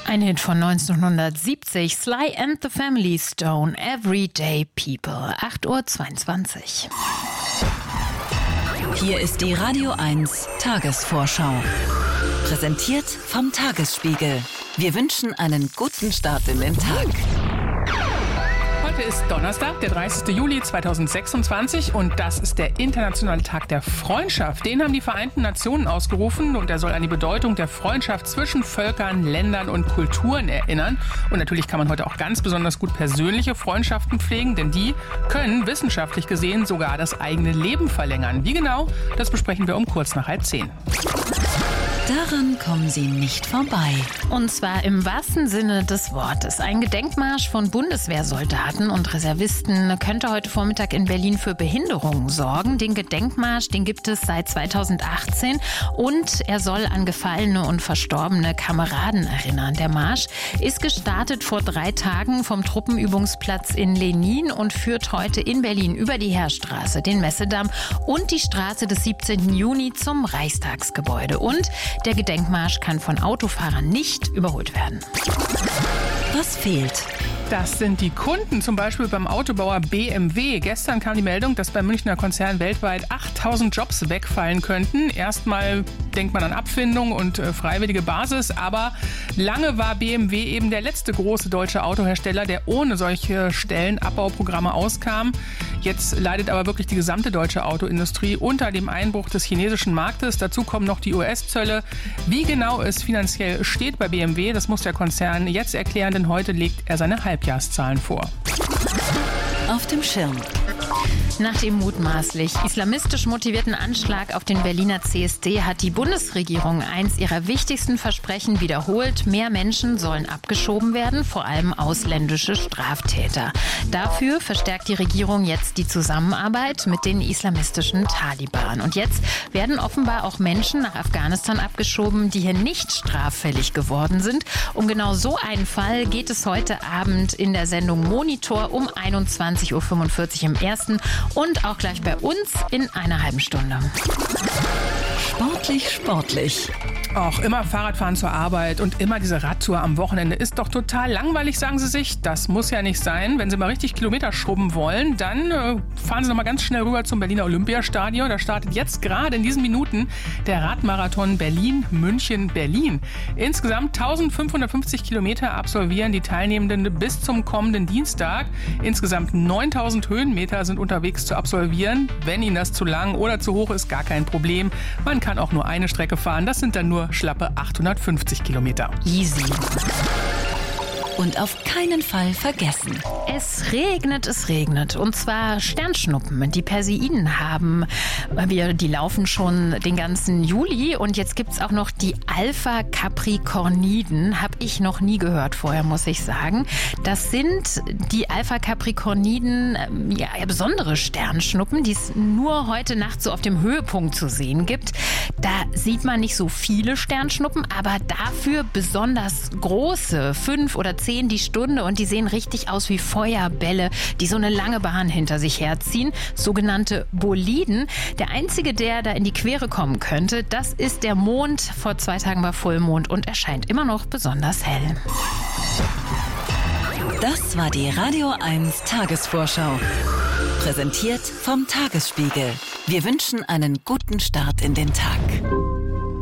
Ein Hit von 1970, Sly and the Family Stone, Everyday People, 8:22 Uhr. Hier ist die Radio 1 Tagesvorschau. Präsentiert vom Tagesspiegel. Wir wünschen einen guten Start in den Tag. Heute ist Donnerstag, der 30. Juli 2026 und das ist der Internationale Tag der Freundschaft. Den haben die Vereinten Nationen ausgerufen und er soll an die Bedeutung der Freundschaft zwischen Völkern, Ländern und Kulturen erinnern. Und natürlich kann man heute auch ganz besonders gut persönliche Freundschaften pflegen, denn die können wissenschaftlich gesehen sogar das eigene Leben verlängern. Wie genau, das besprechen wir um kurz nach 9:30. Daran kommen Sie nicht vorbei. Und zwar im wahrsten Sinne des Wortes. Ein Gedenkmarsch von Bundeswehrsoldaten und Reservisten könnte heute Vormittag in Berlin für Behinderungen sorgen. Den Gedenkmarsch, den gibt es seit 2018 und er soll an gefallene und verstorbene Kameraden erinnern. Der Marsch ist gestartet vor 3 Tagen vom Truppenübungsplatz in Lenin und führt heute in Berlin über die Heerstraße, den Messedamm und die Straße des 17. Juni zum Reichstagsgebäude. Und der Gedenkmarsch kann von Autofahrern nicht überholt werden. Was fehlt? Das sind die Kunden, zum Beispiel beim Autobauer BMW. Gestern kam die Meldung, dass beim Münchner Konzern weltweit 8.000 Jobs wegfallen könnten. Erstmal denkt man an Abfindung und freiwillige Basis, aber lange war BMW eben der letzte große deutsche Autohersteller, der ohne solche Stellenabbauprogramme auskam. Jetzt leidet aber wirklich die gesamte deutsche Autoindustrie unter dem Einbruch des chinesischen Marktes. Dazu kommen noch die US-Zölle. Wie genau es finanziell steht bei BMW, das muss der Konzern jetzt erklären, denn heute legt er seine Halbjahreszahlen vor. Auf dem Schirm. Nach dem mutmaßlich islamistisch motivierten Anschlag auf den Berliner CSD hat die Bundesregierung eins ihrer wichtigsten Versprechen wiederholt. Mehr Menschen sollen abgeschoben werden, vor allem ausländische Straftäter. Dafür verstärkt die Regierung jetzt die Zusammenarbeit mit den islamistischen Taliban. Und jetzt werden offenbar auch Menschen nach Afghanistan abgeschoben, die hier nicht straffällig geworden sind. Um genau so einen Fall geht es heute Abend in der Sendung Monitor um 21:45 Uhr im Ersten und auch gleich bei uns in einer halben Stunde. Sportlich. Auch immer Fahrradfahren zur Arbeit und immer diese Radtour am Wochenende ist doch total langweilig, sagen Sie sich. Das muss ja nicht sein. Wenn Sie mal richtig Kilometer schrubben wollen, dann fahren Sie noch mal ganz schnell rüber zum Berliner Olympiastadion. Da startet jetzt gerade in diesen Minuten der Radmarathon Berlin-München-Berlin. Insgesamt 1550 Kilometer absolvieren die Teilnehmenden bis zum kommenden Dienstag. Insgesamt 9000 Höhenmeter sind unterwegs zu absolvieren. Wenn Ihnen das zu lang oder zu hoch ist, gar kein Problem. Man kann auch nur eine Strecke fahren. Das sind dann nur schlappe 850 Kilometer. Easy. Und auf keinen Fall vergessen. Es regnet. Und zwar Sternschnuppen, die Perseiden haben. Die laufen schon den ganzen Juli. Und jetzt gibt es auch noch die Alpha-Capricorniden. Habe ich noch nie gehört vorher, muss ich sagen. Das sind die Alpha-Capricorniden, besondere Sternschnuppen, die es nur heute Nacht so auf dem Höhepunkt zu sehen gibt. Da sieht man nicht so viele Sternschnuppen, aber dafür besonders große, 5 oder 10 die Stunde und die sehen richtig aus wie Feuerbälle, die so eine lange Bahn hinter sich herziehen, sogenannte Boliden. Der einzige, der da in die Quere kommen könnte, das ist der Mond. Vor 2 Tagen war Vollmond und er scheint immer noch besonders hell. Das war die Radio 1 Tagesvorschau. Präsentiert vom Tagesspiegel. Wir wünschen einen guten Start in den Tag.